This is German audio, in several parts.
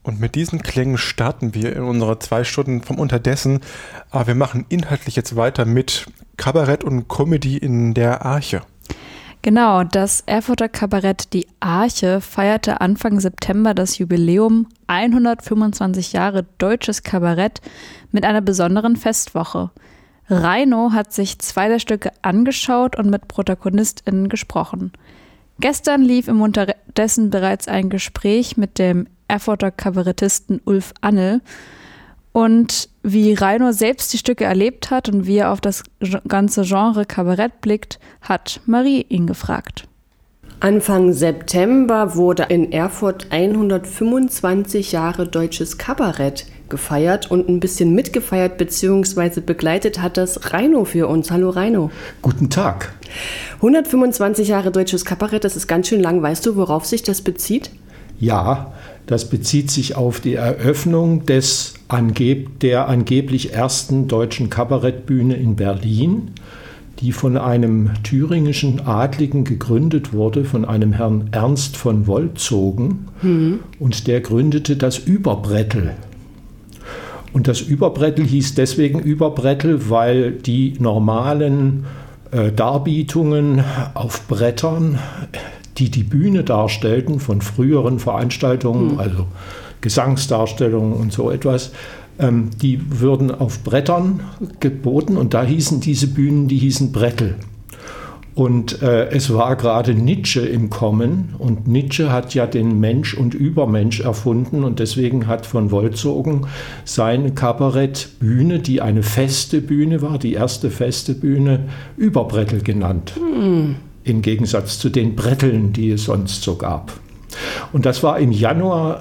Und mit diesen Klängen starten wir in unserer 2 Stunden vom Unterdessen. Aber wir machen inhaltlich jetzt weiter mit Kabarett und Comedy in der Arche. Genau, das Erfurter Kabarett Die Arche feierte Anfang September das Jubiläum 125 Jahre deutsches Kabarett mit einer besonderen Festwoche. Reino hat sich 2 der Stücke angeschaut und mit ProtagonistInnen gesprochen. Gestern lief im Unterdessen bereits ein Gespräch mit dem Erfurter Kabarettisten Ulf Annel. Und wie Reino selbst die Stücke erlebt hat und wie er auf das ganze Genre Kabarett blickt, hat Marie ihn gefragt. Anfang September wurde in Erfurt 125 Jahre deutsches Kabarett gefeiert und ein bisschen mitgefeiert bzw. begleitet hat das Reino für uns. Hallo Reino. Guten Tag. 125 Jahre deutsches Kabarett, das ist ganz schön lang. Weißt du, worauf sich das bezieht? Ja, das bezieht sich auf die Eröffnung der angeblich ersten deutschen Kabarettbühne in Berlin, die von einem thüringischen Adligen gegründet wurde, von einem Herrn Ernst von Wolzogen. Und der gründete das Überbrettel. Und das Überbrettel hieß deswegen Überbrettel, weil die normalen Darbietungen auf Brettern, die Bühne darstellten von früheren Veranstaltungen, also Gesangsdarstellungen und so etwas, die würden auf Brettern geboten und da hießen diese Bühnen, die hießen Brettel. Und es war gerade Nietzsche im Kommen und Nietzsche hat ja den Mensch und Übermensch erfunden und deswegen hat von Wolzogen seine Kabarettbühne, die eine feste Bühne war, die erste feste Bühne, Überbrettel genannt. Im Gegensatz zu den Bretteln, die es sonst so gab. Und das war im Januar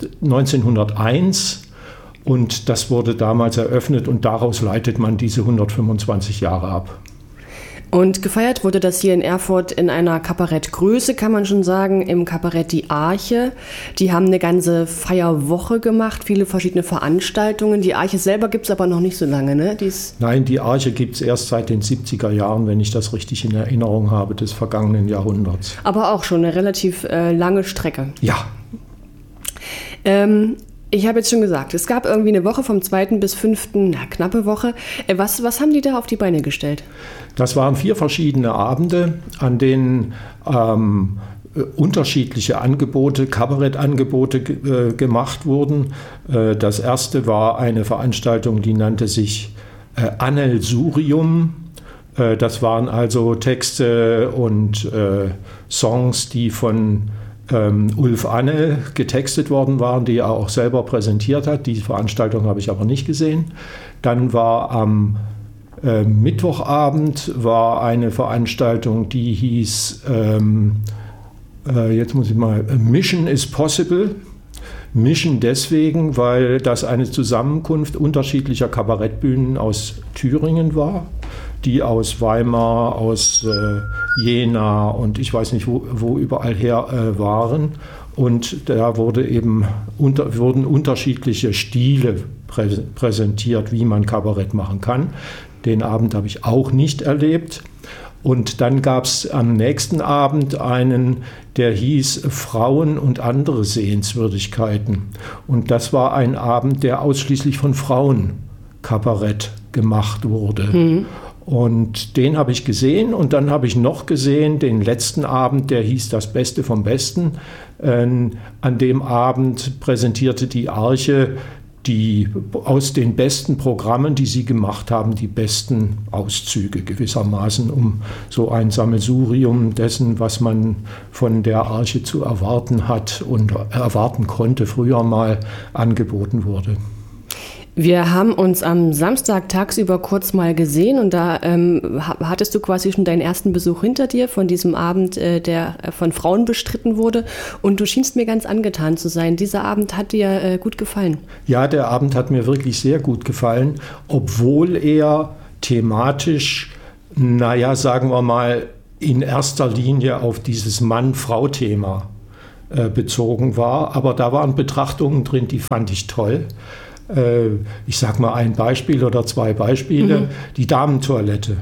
1901 und das wurde damals eröffnet und daraus leitet man diese 125 Jahre ab. Und gefeiert wurde das hier in Erfurt in einer Kabarettgröße, kann man schon sagen, im Kabarett Die Arche. Die haben eine ganze Feierwoche gemacht, viele verschiedene Veranstaltungen. Die Arche selber gibt es aber noch nicht so lange, ne? Nein, die Arche gibt es erst seit den 70er Jahren, wenn ich das richtig in Erinnerung habe, des vergangenen Jahrhunderts. Aber auch schon eine relativ lange Strecke. Ja. Ich habe jetzt schon gesagt, es gab irgendwie eine Woche vom 2. bis 5., knappe Woche. Was haben die da auf die Beine gestellt? Das waren 4 verschiedene Abende, an denen unterschiedliche Angebote, Kabarettangebote gemacht wurden. Das erste war eine Veranstaltung, die nannte sich Annelsurium. Das waren also Texte und Songs, die von Ulf Annel getextet worden waren, die er auch selber präsentiert hat. Die Veranstaltung habe ich aber nicht gesehen. Dann war am Mittwochabend war eine Veranstaltung, die hieß, jetzt muss ich mal, Mission is Possible. Mission deswegen, weil das eine Zusammenkunft unterschiedlicher Kabarettbühnen aus Thüringen war, die aus Weimar, aus Jena und ich weiß nicht, wo überall her waren. Und da wurden unterschiedliche Stile präsentiert, wie man Kabarett machen kann. Den Abend habe ich auch nicht erlebt. Und dann gab es am nächsten Abend einen, der hieß Frauen und andere Sehenswürdigkeiten. Und das war ein Abend, der ausschließlich von Frauen Kabarett gemacht wurde. Und den habe ich gesehen und dann habe ich noch gesehen, den letzten Abend, der hieß Das Beste vom Besten. An dem Abend präsentierte die Arche die aus den besten Programmen, die sie gemacht haben, die besten Auszüge gewissermaßen, um so ein Sammelsurium dessen, was man von der Arche zu erwarten hat und erwarten konnte, früher mal angeboten wurde. Wir haben uns am Samstag tagsüber kurz mal gesehen und da hattest du quasi schon deinen ersten Besuch hinter dir von diesem Abend, der von Frauen bestritten wurde und du schienst mir ganz angetan zu sein. Dieser Abend hat dir gut gefallen. Ja, der Abend hat mir wirklich sehr gut gefallen, obwohl er thematisch, sagen wir mal, in erster Linie auf dieses Mann-Frau-Thema bezogen war. Aber da waren Betrachtungen drin, die fand ich toll. Ich sage mal ein Beispiel oder 2 Beispiele. Die Damentoilette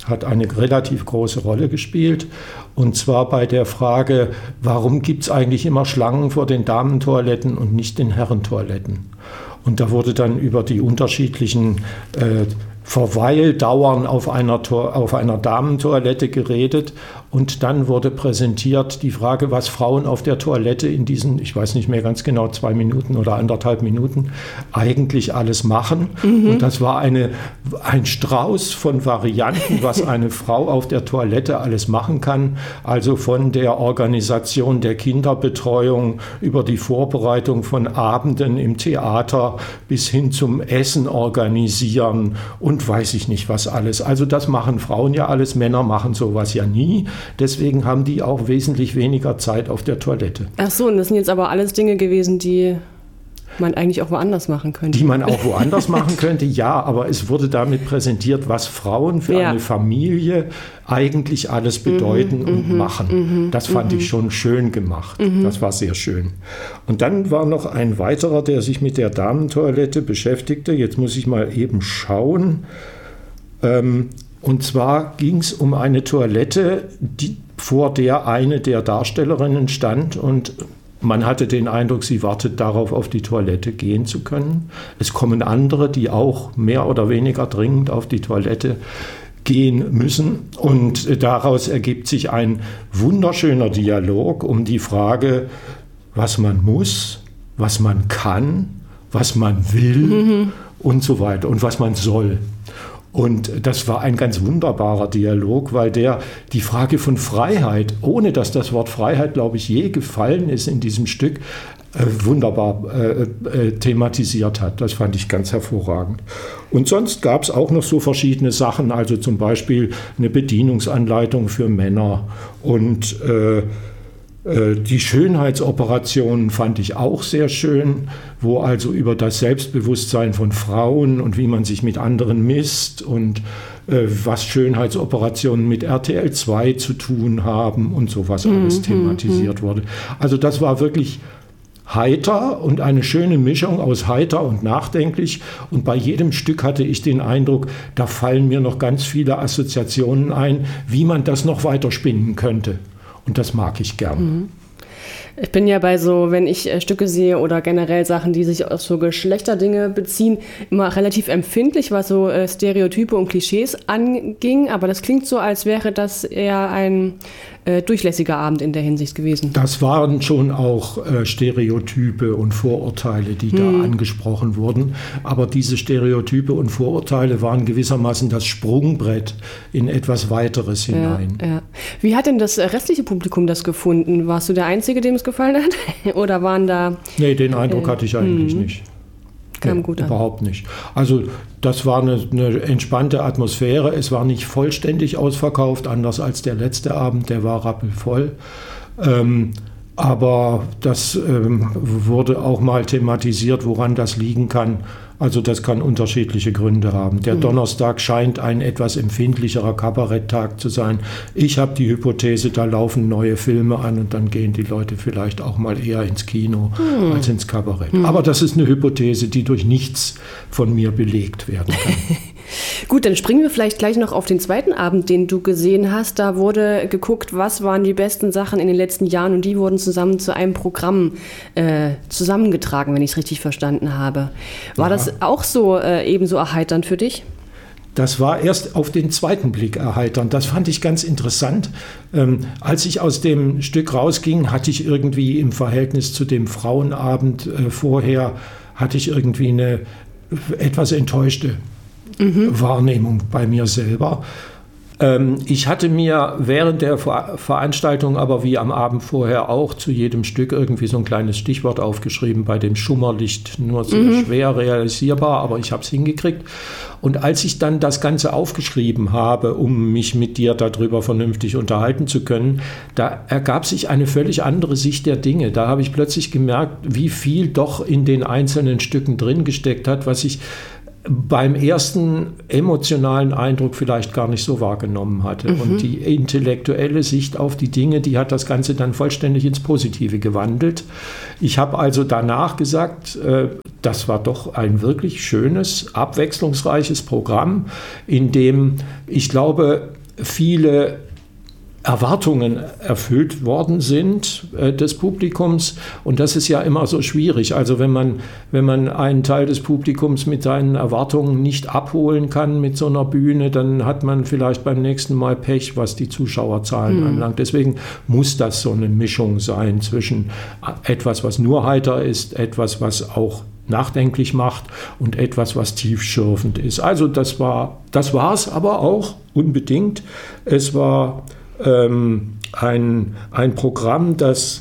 hat eine relativ große Rolle gespielt. Und zwar bei der Frage, warum gibt es eigentlich immer Schlangen vor den Damentoiletten und nicht den Herrentoiletten? Und da wurde dann über die unterschiedlichen Verweildauern auf einer Damentoilette geredet. Und dann wurde präsentiert die Frage, was Frauen auf der Toilette in diesen, ich weiß nicht mehr ganz genau, 2 Minuten oder 1,5 Minuten eigentlich alles machen. Und das war ein Strauß von Varianten, was eine Frau auf der Toilette alles machen kann. Also von der Organisation der Kinderbetreuung über die Vorbereitung von Abenden im Theater bis hin zum Essen organisieren und weiß ich nicht was alles. Also das machen Frauen ja alles, Männer machen sowas ja nie. Deswegen haben die auch wesentlich weniger Zeit auf der Toilette. Ach so, und das sind jetzt aber alles Dinge gewesen, die man eigentlich auch woanders machen könnte. Die man auch woanders machen könnte, ja, aber es wurde damit präsentiert, was Frauen für eine Familie eigentlich alles bedeuten und machen. Das fand ich schon schön gemacht. Das war sehr schön. Und dann war noch ein weiterer, der sich mit der Damentoilette beschäftigte. Jetzt muss ich mal eben schauen. Und zwar ging es um eine Toilette, vor der eine der Darstellerinnen stand und man hatte den Eindruck, sie wartet darauf, auf die Toilette gehen zu können. Es kommen andere, die auch mehr oder weniger dringend auf die Toilette gehen müssen. Und daraus ergibt sich ein wunderschöner Dialog um die Frage, was man muss, was man kann, was man will und so weiter und was man soll. Und das war ein ganz wunderbarer Dialog, weil der die Frage von Freiheit, ohne dass das Wort Freiheit, glaube ich, je gefallen ist in diesem Stück, wunderbar thematisiert hat. Das fand ich ganz hervorragend. Und sonst gab es auch noch so verschiedene Sachen, also zum Beispiel eine Bedienungsanleitung für Männer und die Schönheitsoperationen fand ich auch sehr schön, wo also über das Selbstbewusstsein von Frauen und wie man sich mit anderen misst und was Schönheitsoperationen mit RTL 2 zu tun haben und sowas alles thematisiert wurde. Also das war wirklich heiter und eine schöne Mischung aus heiter und nachdenklich. Und bei jedem Stück hatte ich den Eindruck, da fallen mir noch ganz viele Assoziationen ein, wie man das noch weiter spinnen könnte. Und das mag ich gern. Ich bin ja bei so, wenn ich Stücke sehe oder generell Sachen, die sich auf so Geschlechterdinge beziehen, immer relativ empfindlich, was so Stereotype und Klischees anging. Aber das klingt so, als wäre das eher ein durchlässiger Abend in der Hinsicht gewesen. Das waren schon auch Stereotype und Vorurteile, die da angesprochen wurden. Aber diese Stereotype und Vorurteile waren gewissermaßen das Sprungbrett in etwas Weiteres hinein. Ja. Wie hat denn das restliche Publikum das gefunden? Warst du der Einzige, dem es gefallen hat? Oder waren da... Nee, den Eindruck hatte ich eigentlich nicht. Kam gut an. Überhaupt nicht. Also das war eine entspannte Atmosphäre. Es war nicht vollständig ausverkauft, anders als der letzte Abend, der war rappelvoll. Aber das wurde auch mal thematisiert, woran das liegen kann. Also das kann unterschiedliche Gründe haben. Der Donnerstag scheint ein etwas empfindlicherer Kabaretttag zu sein. Ich habe die Hypothese, da laufen neue Filme an und dann gehen die Leute vielleicht auch mal eher ins Kino als ins Kabarett. Aber das ist eine Hypothese, die durch nichts von mir belegt werden kann. Gut, dann springen wir vielleicht gleich noch auf den zweiten Abend, den du gesehen hast. Da wurde geguckt, was waren die besten Sachen in den letzten Jahren und die wurden zusammen zu einem Programm zusammengetragen, wenn ich es richtig verstanden habe. War das auch so ebenso erheiternd für dich? Das war erst auf den zweiten Blick erheiternd. Das fand ich ganz interessant. Als ich aus dem Stück rausging, hatte ich irgendwie im Verhältnis zu dem Frauenabend vorher, hatte ich irgendwie eine etwas enttäuschte Wahrnehmung bei mir selber. Ich hatte mir während der Veranstaltung, aber wie am Abend vorher auch, zu jedem Stück irgendwie so ein kleines Stichwort aufgeschrieben, bei dem Schummerlicht nur sehr schwer realisierbar, aber ich habe es hingekriegt. Und als ich dann das Ganze aufgeschrieben habe, um mich mit dir darüber vernünftig unterhalten zu können, da ergab sich eine völlig andere Sicht der Dinge. Da habe ich plötzlich gemerkt, wie viel doch in den einzelnen Stücken drin gesteckt hat, was ich beim ersten emotionalen Eindruck vielleicht gar nicht so wahrgenommen hatte. Und die intellektuelle Sicht auf die Dinge, die hat das Ganze dann vollständig ins Positive gewandelt. Ich habe also danach gesagt, das war doch ein wirklich schönes, abwechslungsreiches Programm, in dem, ich glaube, viele Erwartungen erfüllt worden sind des Publikums, und das ist ja immer so schwierig. Also wenn man einen Teil des Publikums mit seinen Erwartungen nicht abholen kann mit so einer Bühne, dann hat man vielleicht beim nächsten Mal Pech, was die Zuschauerzahlen anlangt. Deswegen muss das so eine Mischung sein zwischen etwas, was nur heiter ist, etwas, was auch nachdenklich macht, und etwas, was tiefschürfend ist. Also das war es aber auch unbedingt. Es war ein Programm, das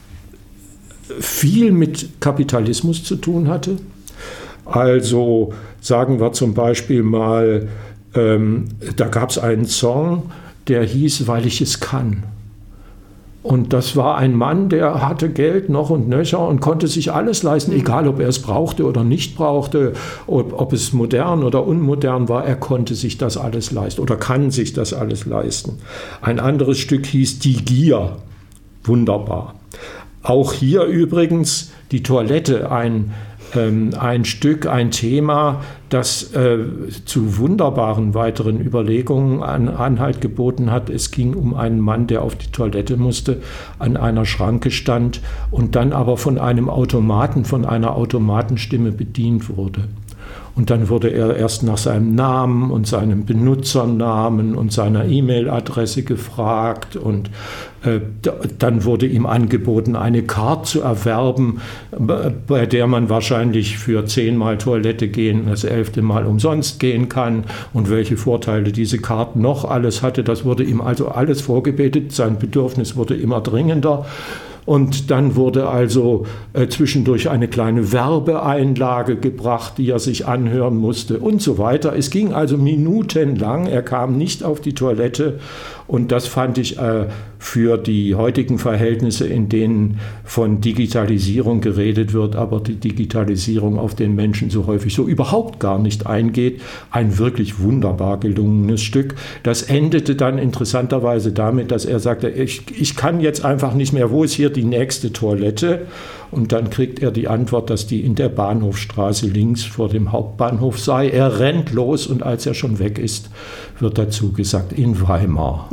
viel mit Kapitalismus zu tun hatte. Also sagen wir zum Beispiel mal, da gab es einen Song, der hieß „Weil ich es kann". Und das war ein Mann, der hatte Geld noch und nöcher und konnte sich alles leisten, egal ob er es brauchte oder nicht brauchte, ob es modern oder unmodern war, er konnte sich das alles leisten oder kann sich das alles leisten. Ein anderes Stück hieß „Die Gier", wunderbar. Auch hier übrigens die Toilette, ein Stück, ein Thema, das zu wunderbaren weiteren Überlegungen Anhalt geboten hat. Es ging um einen Mann, der auf die Toilette musste, an einer Schranke stand und dann aber von einer Automatenstimme bedient wurde. Und dann wurde er erst nach seinem Namen und seinem Benutzernamen und seiner E-Mail-Adresse gefragt, und dann wurde ihm angeboten, eine Card zu erwerben, bei der man wahrscheinlich für 10-mal Toilette gehen, das 11. Mal umsonst gehen kann, und welche Vorteile diese Card noch alles hatte. Das wurde ihm also alles vorgebetet, sein Bedürfnis wurde immer dringender. Und dann wurde also zwischendurch eine kleine Werbeeinlage gebracht, die er sich anhören musste und so weiter. Es ging also minutenlang, er kam nicht auf die Toilette, und das fand ich für die heutigen Verhältnisse, in denen von Digitalisierung geredet wird, aber die Digitalisierung auf den Menschen so häufig so überhaupt gar nicht eingeht, ein wirklich wunderbar gelungenes Stück. Das endete dann interessanterweise damit, dass er sagte, ich kann jetzt einfach nicht mehr, wo ist hier die nächste Toilette? Und dann kriegt er die Antwort, dass die in der Bahnhofstraße links vor dem Hauptbahnhof sei. Er rennt los, und als er schon weg ist, wird dazu gesagt, in Weimar.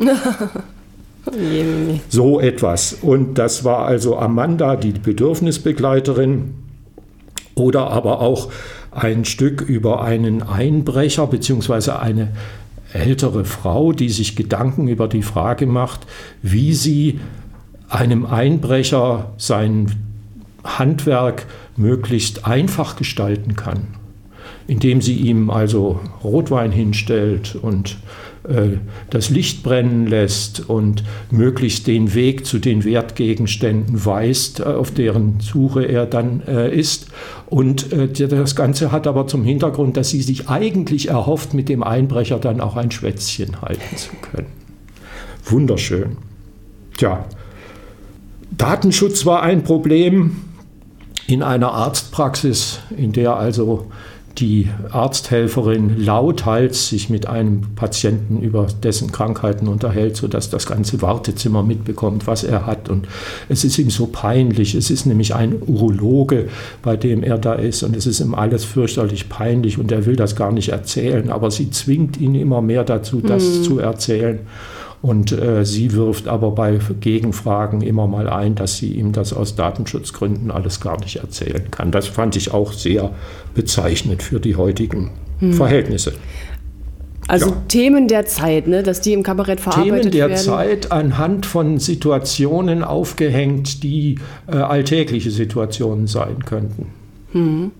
So etwas. Und das war also Amanda, die Bedürfnisbegleiterin, oder aber auch ein Stück über einen Einbrecher bzw. eine ältere Frau, die sich Gedanken über die Frage macht, wie sie einem Einbrecher sein Handwerk möglichst einfach gestalten kann, indem sie ihm also Rotwein hinstellt und das Licht brennen lässt und möglichst den Weg zu den Wertgegenständen weist, auf deren Suche er dann ist. Und das Ganze hat aber zum Hintergrund, dass sie sich eigentlich erhofft, mit dem Einbrecher dann auch ein Schwätzchen halten zu können. Wunderschön. Tja, Datenschutz war ein Problem in einer Arztpraxis, in der also die Arzthelferin lauthals sich mit einem Patienten über dessen Krankheiten unterhält, sodass das ganze Wartezimmer mitbekommt, was er hat. Und es ist ihm so peinlich. Es ist nämlich ein Urologe, bei dem er da ist. Und es ist ihm alles fürchterlich peinlich. Und er will das gar nicht erzählen. Aber sie zwingt ihn immer mehr dazu, das zu erzählen. Und sie wirft aber bei Gegenfragen immer mal ein, dass sie ihm das aus Datenschutzgründen alles gar nicht erzählen kann. Das fand ich auch sehr bezeichnend für die heutigen Verhältnisse. Also ja. Themen der Zeit, ne, dass die im Kabarett verarbeitet werden. Themen der Zeit anhand von Situationen aufgehängt, die alltägliche Situationen sein könnten.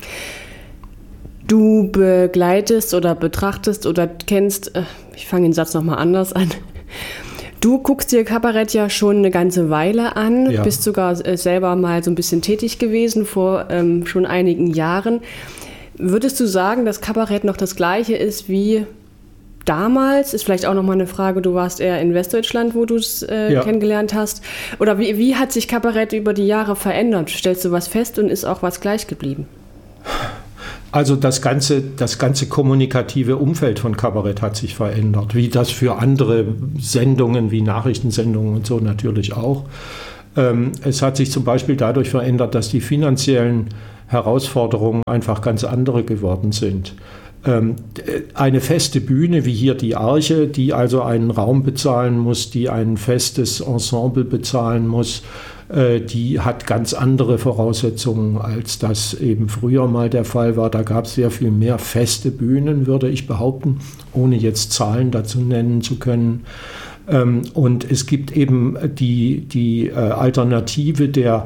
Du begleitest oder betrachtest oder kennst, ich fange den Satz nochmal anders an. Du guckst dir Kabarett ja schon eine ganze Weile an, bist sogar selber mal so ein bisschen tätig gewesen vor schon einigen Jahren. Würdest du sagen, dass Kabarett noch das Gleiche ist wie damals? Ist vielleicht auch nochmal eine Frage, du warst eher in Westdeutschland, wo du es kennengelernt hast. Oder wie hat sich Kabarett über die Jahre verändert? Stellst du was fest und ist auch was gleich geblieben? Also das ganze kommunikative Umfeld von Kabarett hat sich verändert, wie das für andere Sendungen wie Nachrichtensendungen und so natürlich auch. Es hat sich zum Beispiel dadurch verändert, dass die finanziellen Herausforderungen einfach ganz andere geworden sind. Eine feste Bühne wie hier die Arche, die also einen Raum bezahlen muss, die ein festes Ensemble bezahlen muss, die hat ganz andere Voraussetzungen, als das eben früher mal der Fall war. Da gab es sehr viel mehr feste Bühnen, würde ich behaupten, ohne jetzt Zahlen dazu nennen zu können. Und es gibt eben die Alternative der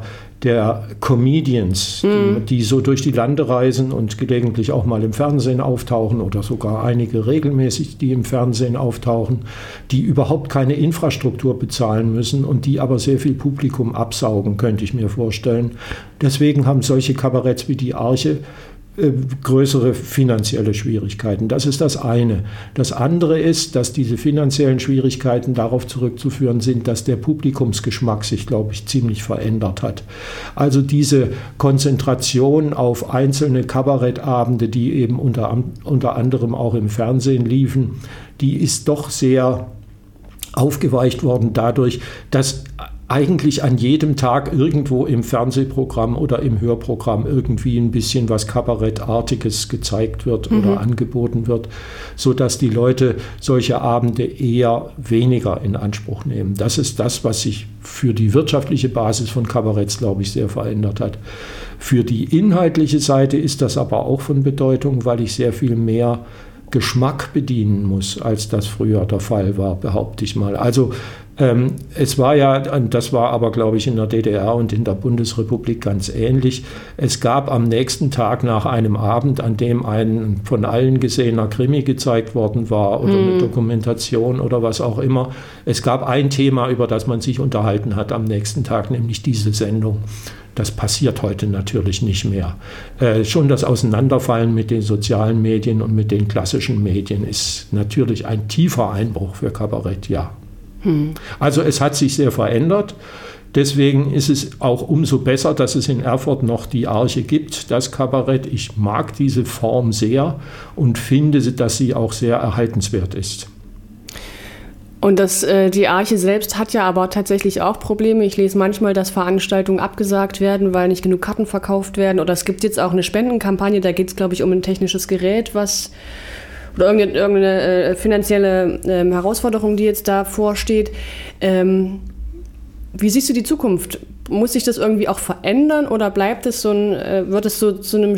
Comedians, die so durch die Lande reisen und gelegentlich auch mal im Fernsehen auftauchen oder sogar einige regelmäßig, die im Fernsehen auftauchen, die überhaupt keine Infrastruktur bezahlen müssen und die aber sehr viel Publikum absaugen, könnte ich mir vorstellen. Deswegen haben solche Kabaretts wie die Arche größere finanzielle Schwierigkeiten. Das ist das eine. Das andere ist, dass diese finanziellen Schwierigkeiten darauf zurückzuführen sind, dass der Publikumsgeschmack sich, glaube ich, ziemlich verändert hat. Also diese Konzentration auf einzelne Kabarettabende, die eben unter anderem auch im Fernsehen liefen, die ist doch sehr aufgeweicht worden dadurch, dass eigentlich an jedem Tag irgendwo im Fernsehprogramm oder im Hörprogramm irgendwie ein bisschen was Kabarettartiges gezeigt wird oder angeboten wird, sodass die Leute solche Abende eher weniger in Anspruch nehmen. Das ist das, was sich für die wirtschaftliche Basis von Kabaretts, glaube ich, sehr verändert hat. Für die inhaltliche Seite ist das aber auch von Bedeutung, weil ich sehr viel mehr Geschmack bedienen muss, als das früher der Fall war, behaupte ich mal. Also es war ja, das war aber, glaube ich, in der DDR und in der Bundesrepublik ganz ähnlich. Es gab am nächsten Tag nach einem Abend, an dem ein von allen gesehener Krimi gezeigt worden war oder eine Dokumentation oder was auch immer, es gab ein Thema, über das man sich unterhalten hat am nächsten Tag, nämlich diese Sendung. Das passiert heute natürlich nicht mehr. Schon das Auseinanderfallen mit den sozialen Medien und mit den klassischen Medien ist natürlich ein tiefer Einbruch für Kabarett, ja. Also es hat sich sehr verändert. Deswegen ist es auch umso besser, dass es in Erfurt noch die Arche gibt, das Kabarett. Ich mag diese Form sehr und finde, dass sie auch sehr erhaltenswert ist. Und die Arche selbst hat ja aber tatsächlich auch Probleme. Ich lese manchmal, dass Veranstaltungen abgesagt werden, weil nicht genug Karten verkauft werden. Oder es gibt jetzt auch eine Spendenkampagne, da geht es, glaube ich, um ein technisches Gerät, oder irgendeine finanzielle Herausforderung, die jetzt davor steht. Wie siehst du die Zukunft? Muss sich das irgendwie auch verändern oder bleibt es wird es so zu einem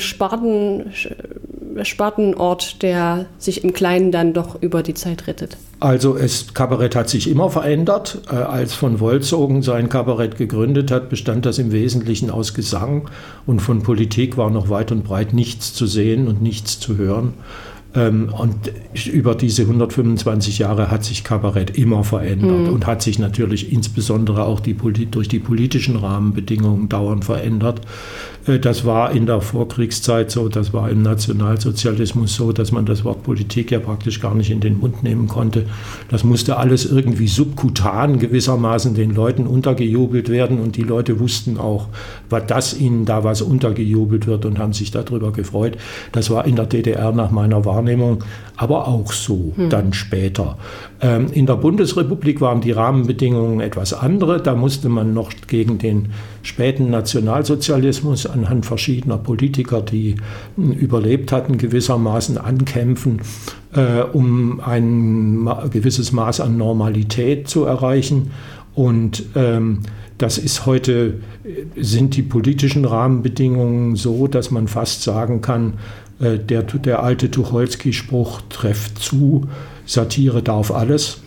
Spartenort, der sich im Kleinen dann doch über die Zeit rettet? Also Kabarett hat sich immer verändert. Als von Wolzogen sein Kabarett gegründet hat, bestand das im Wesentlichen aus Gesang und von Politik war noch weit und breit nichts zu sehen und nichts zu hören. Und über diese 125 Jahre hat sich Kabarett immer verändert und hat sich natürlich insbesondere auch durch die politischen Rahmenbedingungen dauernd verändert. Das war in der Vorkriegszeit so, das war im Nationalsozialismus so, dass man das Wort Politik ja praktisch gar nicht in den Mund nehmen konnte. Das musste alles irgendwie subkutan gewissermaßen den Leuten untergejubelt werden und die Leute wussten auch, dass ihnen da was untergejubelt wird und haben sich darüber gefreut. Das war in der DDR nach meiner Wahrnehmung aber auch so dann später. In der Bundesrepublik waren die Rahmenbedingungen etwas andere. Da musste man noch gegen den späten Nationalsozialismus anhand verschiedener Politiker, die überlebt hatten, gewissermaßen ankämpfen, um ein gewisses Maß an Normalität zu erreichen. Und das ist heute, sind die politischen Rahmenbedingungen so, dass man fast sagen kann, der alte Tucholsky-Spruch trifft zu, Satire darf alles.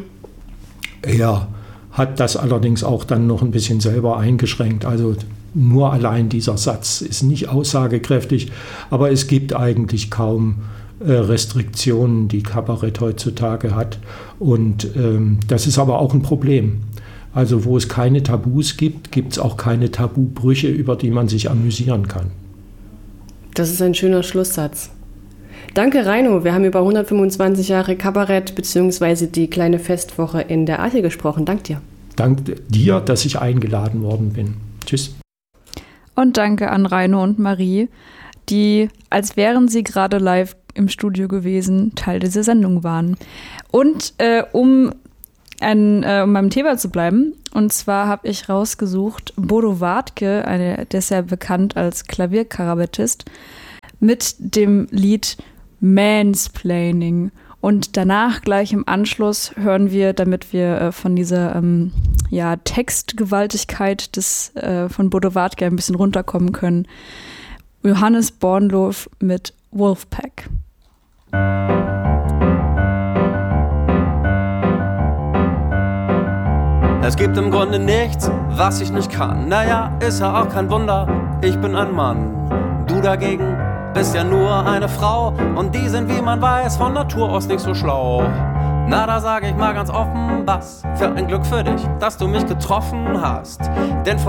Er hat das allerdings auch dann noch ein bisschen selber eingeschränkt. Also nur allein dieser Satz ist nicht aussagekräftig, aber es gibt eigentlich kaum Restriktionen, die Kabarett heutzutage hat. Und das ist aber auch ein Problem. Also wo es keine Tabus gibt, gibt es auch keine Tabubrüche, über die man sich amüsieren kann. Das ist ein schöner Schlusssatz. Danke, Reino. Wir haben über 125 Jahre Kabarett bzw. die kleine Festwoche in der Arche gesprochen. Dank dir. Danke dir, dass ich eingeladen worden bin. Tschüss. Und danke an Reino und Marie, die, als wären sie gerade live im Studio gewesen, Teil dieser Sendung waren. Und um beim Thema zu bleiben, und zwar habe ich rausgesucht Bodo Wartke, der ist ja bekannt als Klavierkabarettist, mit dem Lied Mansplaining. Und danach, gleich im Anschluss, hören wir, damit wir von dieser Textgewaltigkeit von Bodo Wartke ein bisschen runterkommen können, Johannes Bornlöf mit Wolfpack. Es gibt im Grunde nichts, was ich nicht kann. Naja, ist ja auch kein Wunder, ich bin ein Mann. Du dagegen bist ja nur eine Frau und die sind, wie man weiß, von Natur aus nicht so schlau. Na, da sag ich mal ganz offen, was für ein Glück für dich, dass du mich getroffen hast. Denn